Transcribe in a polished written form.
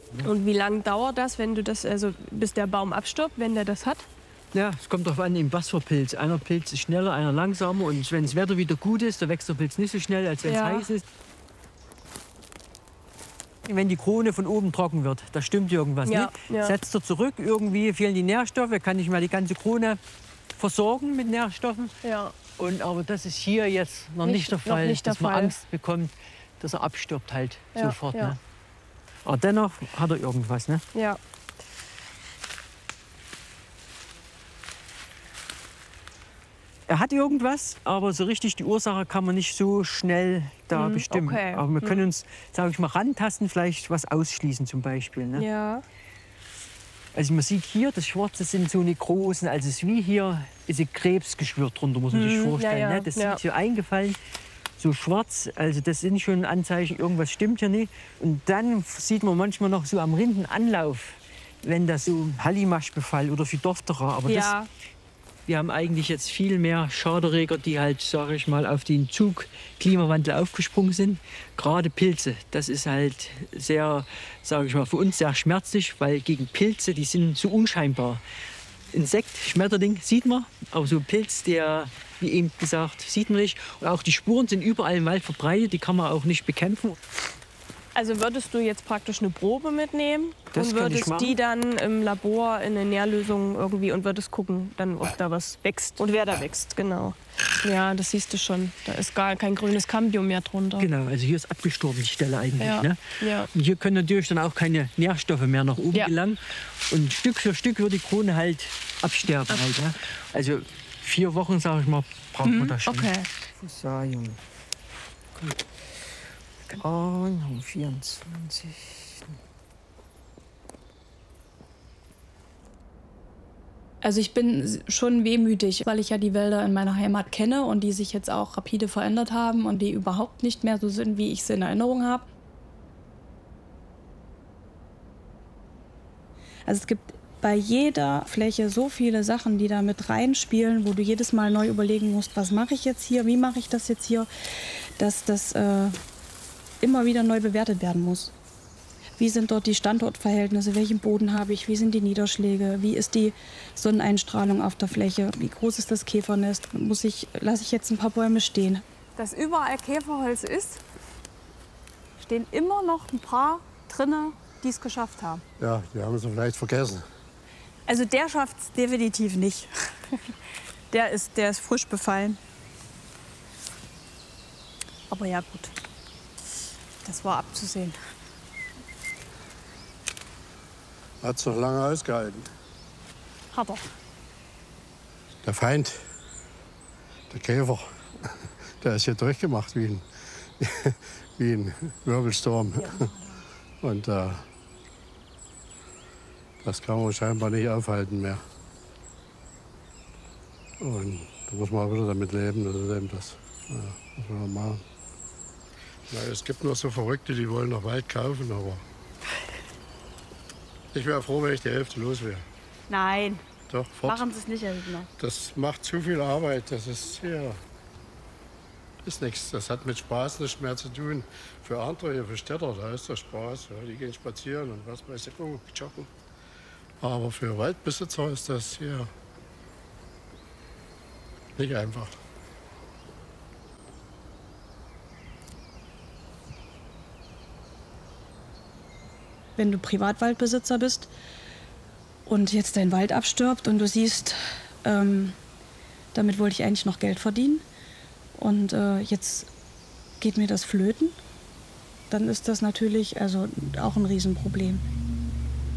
Ne? Und wie lange dauert das, wenn du das, also bis der Baum abstirbt, wenn der das hat? Ja, es kommt darauf an, in was für Pilz. Einer Pilz ist schneller, einer langsamer. Und wenn das Wetter wieder gut ist, da wächst der Pilz nicht so schnell, als wenn es heiß ist. Wenn die Krone von oben trocken wird, da stimmt irgendwas nicht. Ja. Setzt er zurück, irgendwie fehlen die Nährstoffe, kann nicht mehr die ganze Krone versorgen mit Nährstoffen. Ja. Aber das ist hier jetzt noch nicht der Fall, dass man Angst bekommt, dass er abstirbt halt sofort. Ja. Ne? Aber dennoch hat er irgendwas. Ne? Ja. Er hat irgendwas, aber so richtig die Ursache kann man nicht so schnell da bestimmen. Okay. Aber wir können uns, sage ich mal, rantasten, vielleicht was ausschließen zum Beispiel. Ne? Ja. Also man sieht hier, das Schwarze sind so eine großen, also es ist wie hier ist ein Krebsgeschwür drunter, muss man sich vorstellen. Ne? Das ist so eingefallen, so schwarz, also das sind schon Anzeichen, irgendwas stimmt hier nicht. Und dann sieht man manchmal noch so am Rindenanlauf, wenn das so Hallimaschbefall oder Phytophthora, aber das... Wir haben eigentlich jetzt viel mehr Schaderreger, die halt, sage ich mal, auf den Zug Klimawandel aufgesprungen sind. Gerade Pilze, das ist halt sehr, sage ich mal, für uns sehr schmerzlich, weil gegen Pilze, die sind so unscheinbar. Insekt, Schmetterling sieht man, aber so ein Pilz, der, wie eben gesagt, sieht man nicht. Und auch die Spuren sind überall im Wald verbreitet, die kann man auch nicht bekämpfen. Also würdest du jetzt praktisch eine Probe mitnehmen Das und kann ich würdest machen. die dann im Labor in eine Nährlösung irgendwie und würdest gucken, dann, ob da was wächst und wer da wächst, genau. Ja, das siehst du schon. Da ist gar kein grünes Cambium mehr drunter. Genau, also hier ist abgestorben die Stelle eigentlich. Ja. Ne? Ja. Und hier können natürlich dann auch keine Nährstoffe mehr nach oben gelangen. Und Stück für Stück wird die Krone halt absterben. Halt, ne? Also 4 Wochen, sage ich mal, braucht man das schon. Okay. Fusarium. Gut. Um 24. Also ich bin schon wehmütig, weil ich ja die Wälder in meiner Heimat kenne und die sich jetzt auch rapide verändert haben und die überhaupt nicht mehr so sind, wie ich sie in Erinnerung habe. Also es gibt bei jeder Fläche so viele Sachen, die da mit reinspielen, wo du jedes Mal neu überlegen musst, was mache ich jetzt hier, wie mache ich das jetzt hier, dass das immer wieder neu bewertet werden muss. Wie sind dort die Standortverhältnisse, welchen Boden habe ich, wie sind die Niederschläge, wie ist die Sonneneinstrahlung auf der Fläche, wie groß ist das Käfernest, lasse ich jetzt ein paar Bäume stehen. Dass überall Käferholz ist, stehen immer noch ein paar drinne, die es geschafft haben. Ja, die haben es vielleicht vergessen. Also der schafft es definitiv nicht. Der ist frisch befallen. Aber ja gut, das war abzusehen. Hat es noch lange ausgehalten. Hat er. Der Feind, der Käfer, der ist hier durchgemacht wie ein Wirbelsturm. Und das kann man scheinbar nicht aufhalten mehr. Und da muss man auch wieder damit leben, das ist eben das. Ja, was will man machen? Na, es gibt noch so Verrückte, die wollen noch Wald kaufen, aber ich wäre froh, wenn ich die Hälfte los wäre. Nein, Doch, fort. machen Sie es nicht, Herr Hübner. Das macht zu viel Arbeit, das ist ist nichts. Das hat mit Spaß nichts mehr zu tun. Für andere, hier für Städter, da ist das Spaß. Ja, die gehen spazieren und was weiß ich, joggen. Aber für Waldbesitzer ist das hier nicht einfach. Wenn du Privatwaldbesitzer bist und jetzt dein Wald abstirbt und du siehst, damit wollte ich eigentlich noch Geld verdienen und jetzt geht mir das flöten, dann ist das natürlich also auch ein Riesenproblem.